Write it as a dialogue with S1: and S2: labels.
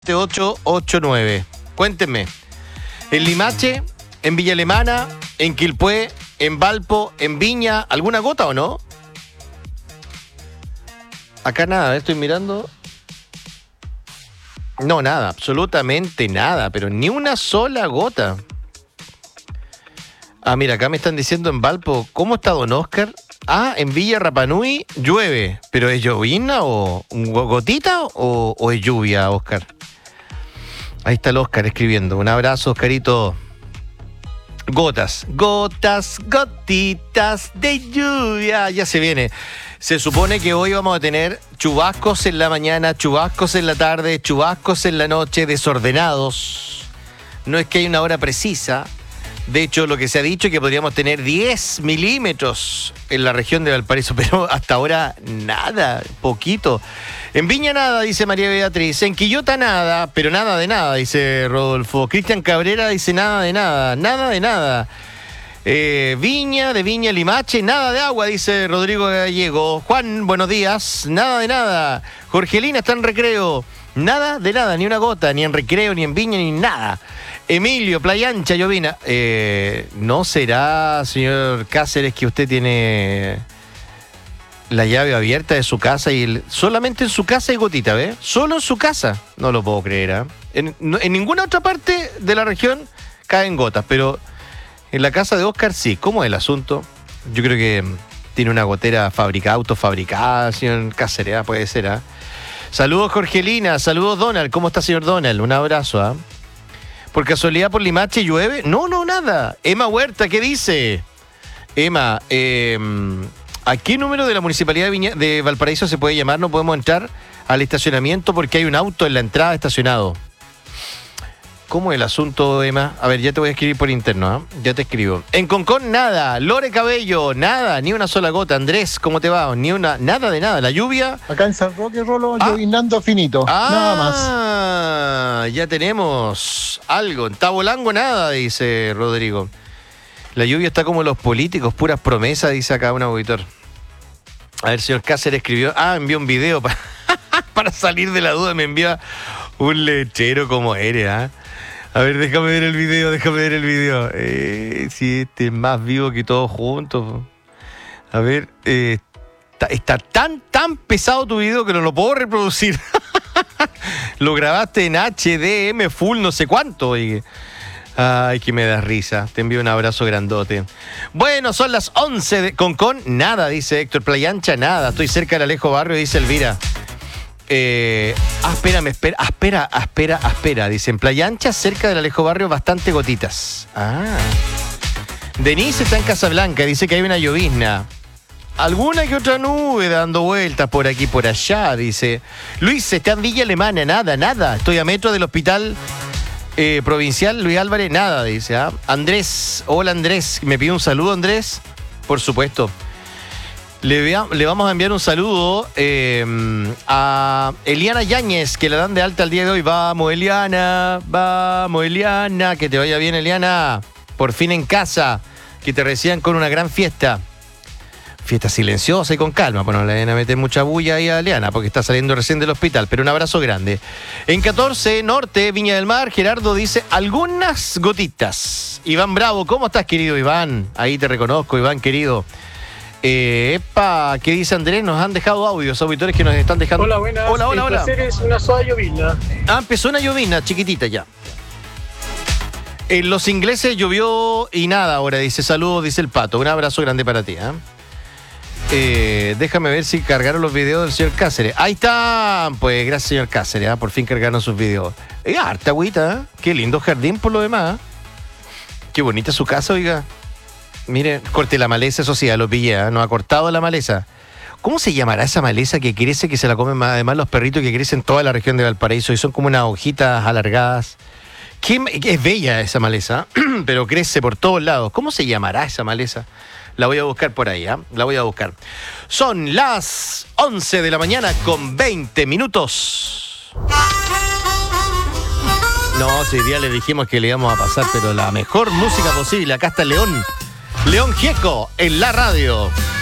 S1: 889. Cuéntenme. ¿En Limache, en Villa Alemana, en Quilpué, en Valpo, en Viña, alguna gota o no? Acá nada, estoy mirando. No, nada, absolutamente nada, pero ni una sola gota. Ah, mira, acá me están diciendo en Valpo, ¿cómo está don Oscar? Ah, en Villa Rapanui llueve, pero ¿es llovizna o gotita o es lluvia, Oscar? Ahí está el Oscar escribiendo. Un abrazo, Oscarito. Gotas, gotas, gotitas de lluvia. Ya se viene. Se supone que hoy vamos a tener chubascos en la mañana, chubascos en la tarde, chubascos en la noche, desordenados. No es que haya una hora precisa. De hecho, lo que se ha dicho es que podríamos tener 10 milímetros en la región de Valparaíso, pero hasta ahora nada, poquito. En Viña nada, dice María Beatriz. En Quillota nada, pero nada de nada, dice Rodolfo. Cristian Cabrera dice nada de nada, nada de nada. Viña, de Viña, Limache, nada de agua, dice Rodrigo Gallego. Juan, buenos días, nada de nada. Jorgelina está en Recreo, nada de nada, ni una gota, ni en Recreo, ni en Viña, ni nada. Emilio, Playa Ancha, Llovina. ¿No será, señor Cáceres, que usted tiene la llave abierta de su casa y solamente en su casa hay gotita, ¿ve? Solo en su casa. No lo puedo creer, ¿eh? En ninguna otra parte de la región caen gotas, pero en la casa de Oscar sí. ¿Cómo es el asunto? Yo creo que tiene una gotera fabricada, autofabricada, señor Cáceres, ¿eh? Puede ser, ¿eh? Saludos, Jorgelina. Saludos, Donald. ¿Cómo está, señor Donald? Un abrazo, ¿ah? ¿Por casualidad por Limache llueve? No, nada. Emma Huerta, ¿qué dice? Emma, ¿a qué número de la Municipalidad de Valparaíso se puede llamar? No podemos entrar al estacionamiento porque hay un auto en la entrada estacionado. ¿Cómo es el asunto, Emma? A ver, ya te voy a escribir por interno, ¿eh? Ya te escribo. En Concón, nada. Lore Cabello, nada. Ni una sola gota. Andrés, ¿cómo te va? Ni una, nada de nada. La lluvia.
S2: Acá en San Roque, Rolo, llovinando finito. Nada más.
S1: Ah, ya tenemos algo. En Tabolango, nada, dice Rodrigo. La lluvia está como los políticos, puras promesas, dice acá un auditor. A ver, señor Cáceres escribió. Envió un video para salir de la duda. Me envía un lechero como eres, ¿ah? A ver, déjame ver el video. Si este es más vivo que todos juntos. A ver, está tan pesado tu video que no lo puedo reproducir. Lo grabaste en HDM full no sé cuánto. Ay, que me da risa. Te envío un abrazo grandote. Bueno, son las 11 de Concón. Nada, dice Héctor. Playa Ancha, nada. Estoy cerca del Alejo Barrio, dice Elvira. Espera. Dice, en Playa Ancha, cerca del Alejo Barrio, bastante gotitas. Denise está en Casablanca, dice que hay una llovizna. Alguna que otra nube dando vueltas por aquí, por allá, dice. Luis, está en Villa Alemana, nada. Estoy a metro del hospital provincial Luis Álvarez, nada, dice. Andrés, hola Andrés, me pide un saludo, Andrés. Por supuesto. Le vamos a enviar un saludo a Eliana Yáñez, que la dan de alta el día de hoy. Vamos, Eliana, que te vaya bien, Eliana. Por fin en casa, que te reciban con una gran fiesta. Fiesta silenciosa y con calma, pues no le van a meter mucha bulla ahí a Eliana, porque está saliendo recién del hospital, pero un abrazo grande. En 14 Norte, Viña del Mar, Gerardo dice, algunas gotitas. Iván Bravo, ¿cómo estás, querido Iván? Ahí te reconozco, Iván, querido. ¿Qué dice Andrés? Nos han dejado audios, auditores que nos están dejando.
S3: Hola, buenas.
S1: Hola.
S3: Es una suave llovizna.
S1: Empezó una llovizna chiquitita ya. En Los Ingleses llovió y nada ahora, dice. Saludos, dice el Pato. Un abrazo grande para ti, déjame ver si cargaron los videos del señor Cáceres. Ahí están, pues gracias, señor Cáceres. Por fin cargaron sus videos. Harta agüita, Qué lindo jardín por lo demás. Qué bonita su casa, oiga. Mire, corte la maleza, eso sí, ya lo pillé, nos ha cortado la maleza. ¿Cómo se llamará esa maleza que crece, que se la comen además los perritos que crecen en toda la región de Valparaíso y son como unas hojitas alargadas? Es bella esa maleza, pero crece por todos lados. ¿Cómo se llamará esa maleza? La voy a buscar por ahí, La voy a buscar. Son las 11 de la mañana con 20 minutos. No, si día le dijimos que le íbamos a pasar, pero la mejor música posible. Acá está León Gieco en la radio.